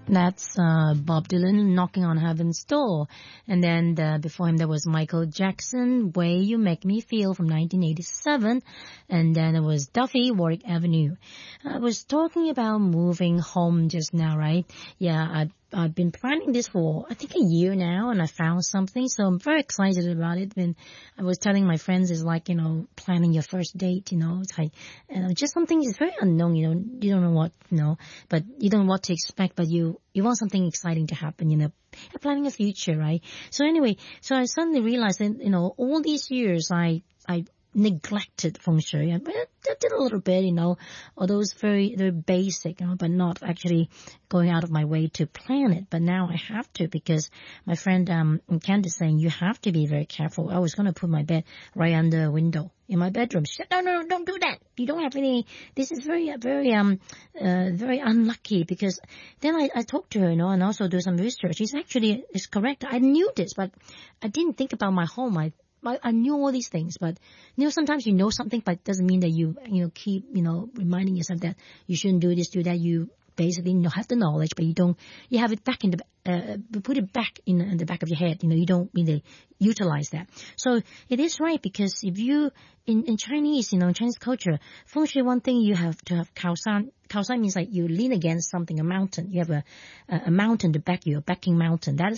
That's Bob Dylan, Knocking on Heaven's Door. And then before him there was Michael Jackson, Way You Make Me Feel from 1987. And then it was Duffy, Warwick Avenue. I was talking about moving home just now, right? Yeah, I've been planning this for, I think, a year now, and I found something, so I'm very excited about it. When I was telling my friends, it's like, planning your first date, it's like, just something is very unknown, you don't know what, but you don't know what to expect, but you want something exciting to happen, you're planning a future, right? So anyway, so I suddenly realized that, all these years I neglected feng shui. I did a little bit, although it's very, very basic, but not actually going out of my way to plan it. But now I have to, because my friend Candace saying you have to be very careful. I was going to put my bed right under a window in my bedroom. She said, no, don't do that. You don't have any. This is very, very unlucky, because then I talked to her, and also do some research. It's correct. I knew this, but I didn't think about my home. I knew all these things, but sometimes you know something, but it doesn't mean that you keep reminding yourself that you shouldn't do this, do that. You basically have the knowledge, but you have it back in put it back in the back of your head. You don't really utilize that. So it is right, because if you in Chinese, in Chinese culture, feng shui, one thing you have to have kaoshan. Kaoshan means like you lean against something, a mountain. You have a mountain to back you, a backing mountain. That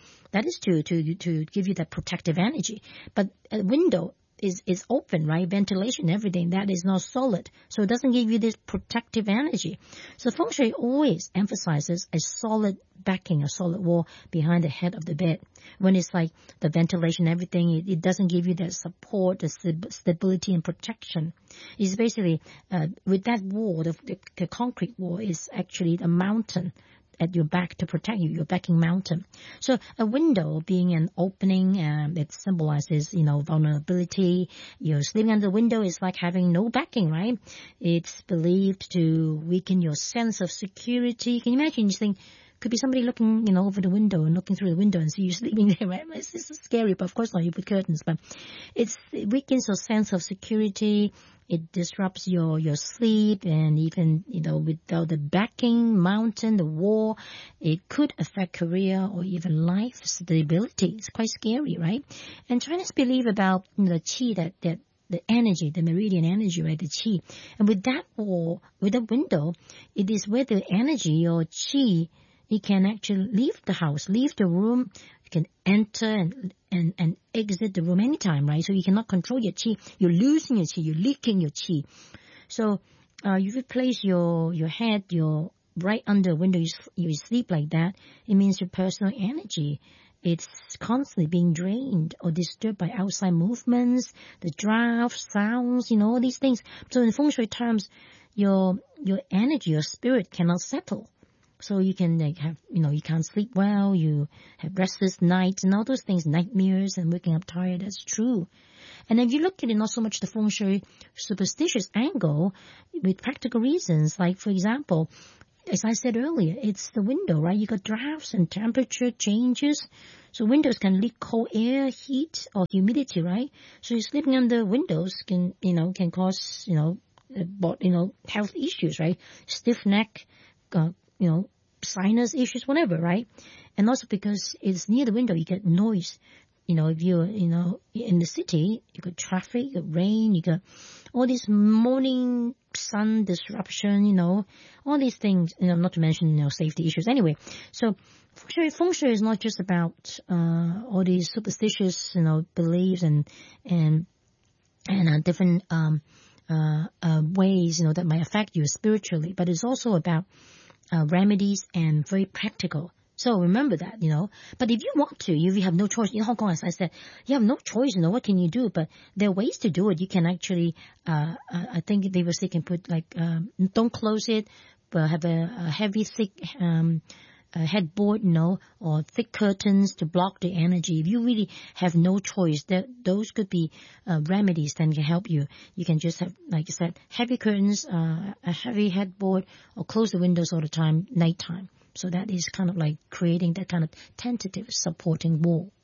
is to give you that protective energy. But a window is open, right? Ventilation, everything, that is not solid. So it doesn't give you this protective energy. So feng shui always emphasizes a solid backing, a solid wall behind the head of the bed. When it's like the ventilation, everything, it doesn't give you that support, the stability and protection. It's basically, with that wall, the concrete wall is actually a mountain at your back to protect you, your backing mountain. So a window being an opening, it symbolizes, vulnerability. You're sleeping under the window is like having no backing, right? It's believed to weaken your sense of security. Can you imagine? You think, could be somebody looking, over the window and looking through the window and see you sleeping there, right? It's scary, but of course not. You put curtains, but it weakens your sense of security. It disrupts your sleep, and even, without the backing mountain, the wall, it could affect career or even life stability. It's quite scary, right? And Chinese believe about the qi, that the energy, the meridian energy, right, the qi. And with that wall, with that window, it is where the energy or qi, it can actually leave the house, leave the room. You can enter and exit the room anytime, right? So you cannot control your qi. You're losing your qi. You're leaking your qi. So you replace your head, your right under a window, you sleep like that. It means your personal energy, it's constantly being drained or disturbed by outside movements, the drafts, sounds, all these things. So in feng shui terms, your energy, your spirit cannot settle. So you can have, you can't sleep well, you have restless nights and all those things, nightmares and waking up tired. That's true. And if you look at it, not so much the feng shui superstitious angle, with practical reasons, like, for example, as I said earlier, it's the window, right? You got drafts and temperature changes. So windows can leak cold air, heat, or humidity, right? So you're sleeping under windows can cause, health issues, right? Stiff neck, sinus issues, whatever, right? And also because it's near the window, you get noise. If you're, in the city, you got traffic, you got rain, you got all this morning sun disruption, all these things, not to mention, safety issues. Anyway, so feng shui is not just about, all these superstitious, beliefs and different, ways, that might affect you spiritually, but it's also about remedies and very practical. So remember that, But if you want to, if you have no choice, in Hong Kong, as I said, you have no choice, what can you do? But there are ways to do it. You can actually, I think they will say, can put don't close it, but have a heavy, thick, headboard, or thick curtains to block the energy. If you really have no choice, those could be remedies that can help you. You can just have, like I said, heavy curtains, a heavy headboard, or close the windows all the time, nighttime. So that is kind of like creating that kind of tentative supporting wall.